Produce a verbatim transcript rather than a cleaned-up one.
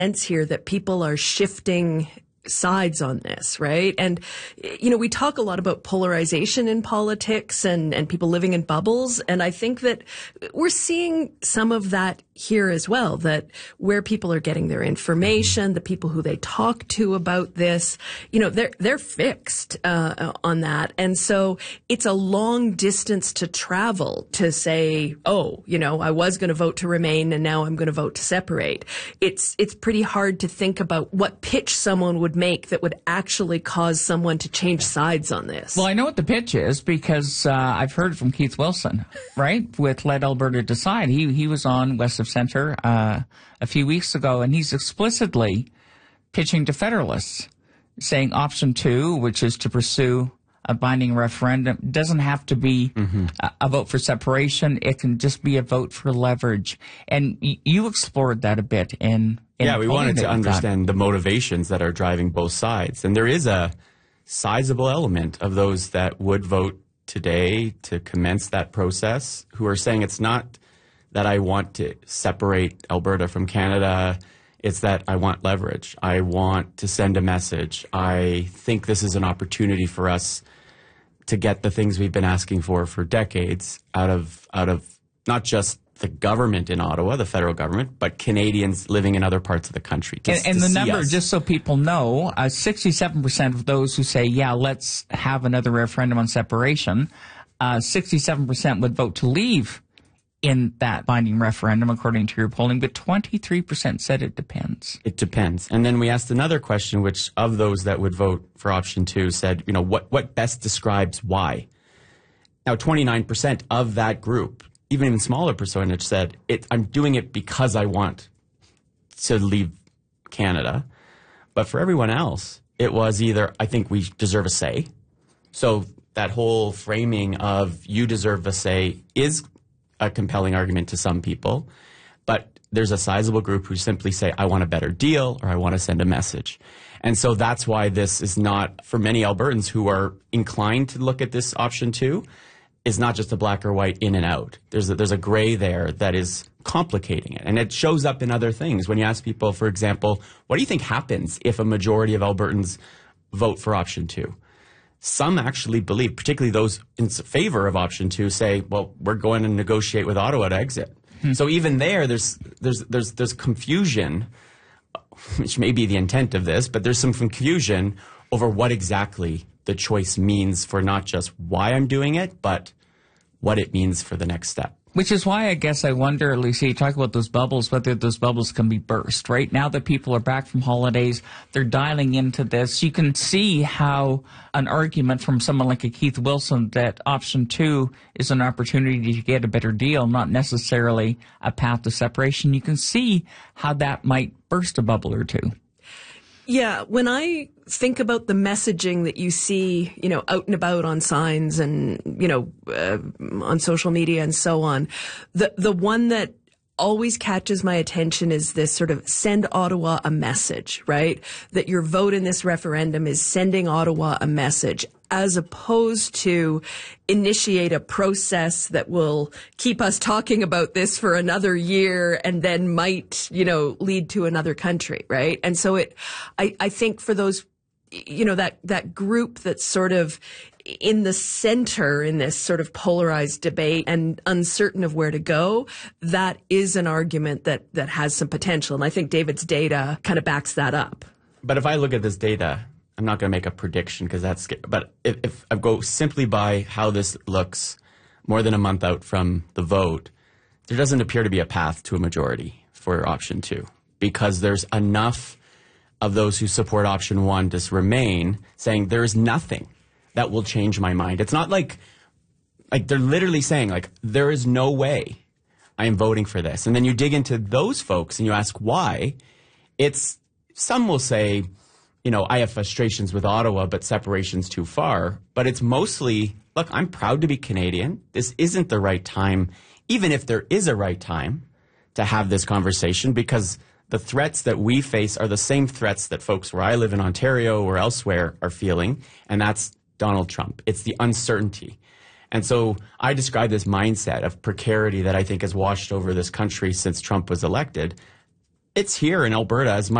sense here that people are shifting sides on this, right? And, you know, we talk a lot about polarization in politics and, and people living in bubbles. And I think that we're seeing some of that here as well, that where people are getting their information, the people who they talk to about this, you know, they're, they're fixed, uh, on that. And so it's a long distance to travel to say, oh, you know, I was going to vote to remain and now I'm going to vote to separate. It's, it's pretty hard to think about what pitch someone would make that would actually cause someone to change sides on this. Well, I know what the pitch is because uh, I've heard from Keith Wilson, right, with Let Alberta Decide. He he was on West of Centre uh, a few weeks ago, and he's explicitly pitching to Federalists, saying option two, which is to pursue a binding referendum, doesn't have to be mm-hmm. a, a vote for separation. It can just be a vote for leverage. And y- you explored that a bit in Yeah, we wanted to understand the motivations that are driving both sides. And there is a sizable element of those that would vote today to commence that process who are saying it's not that I want to separate Alberta from Canada. It's that I want leverage. I want to send a message. I think this is an opportunity for us to get the things we've been asking for for decades out of out of not just the government in Ottawa, the federal government, but Canadians living in other parts of the country. To, and and to the see number, us. just so people know, uh, sixty-seven percent of those who say, yeah, let's have another referendum on separation, uh, sixty-seven percent would vote to leave in that binding referendum, according to your polling, but twenty-three percent said it depends. It depends. And then we asked another question, which of those that would vote for option two said, you know, what, what best describes why? Now, twenty-nine percent of that group, even even smaller percentage, said, it, I'm doing it because I want to leave Canada. But for everyone else, it was either, I think we deserve a say. So that whole framing of you deserve a say is a compelling argument to some people. But there's a sizable group who simply say, I want a better deal or I want to send a message. And so that's why this is not, for many Albertans who are inclined to look at this option two, is not just a black or white in and out. There's a, there's a gray there that is complicating it. And it shows up in other things. When you ask people, for example, what do you think happens if a majority of Albertans vote for option two? Some actually believe, particularly those in favor of option two, say, well, we're going to negotiate with Ottawa to exit. Hmm. So even there, there's, there's, there's, there's confusion, which may be the intent of this, but there's some confusion over what exactly the choice means for not just why I'm doing it, but what it means for the next step. Which is why I guess I wonder, Lisa, you talk about those bubbles, whether those bubbles can be burst, right? Now that people are back from holidays, they're dialing into this. You can see how an argument from someone like a Keith Wilson that option two is an opportunity to get a better deal, not necessarily a path to separation. You can see how that might burst a bubble or two. Yeah, when I think about the messaging that you see, you know, out and about on signs and, you know, uh, on social media and so on, the the one that always catches my attention is this sort of send Ottawa a message, right? That your vote in this referendum is sending Ottawa a message, as opposed to initiate a process that will keep us talking about this for another year and then might, you know, lead to another country, right? And so it, I, I think for those, you know, that, that group that's sort of in the center in this sort of polarized debate and uncertain of where to go, that is an argument that, that has some potential. And I think David's data kind of backs that up. But if I look at this data, I'm not going to make a prediction because that's scary. But if, if I go simply by how this looks more than a month out from the vote, there doesn't appear to be a path to a majority for option two because there's enough of those who support option one to remain saying there is nothing that will change my mind. It's not like, like they're literally saying like, there is no way I am voting for this. And then you dig into those folks and you ask why. It's, some will say, you know, I have frustrations with Ottawa, but separation's too far. But it's mostly, look, I'm proud to be Canadian. This isn't the right time, even if there is a right time to have this conversation, because the threats that we face are the same threats that folks where I live in Ontario or elsewhere are feeling, and that's Donald Trump. It's the uncertainty. And so I describe this mindset of precarity that I think has washed over this country since Trump was elected. it's here in Alberta as much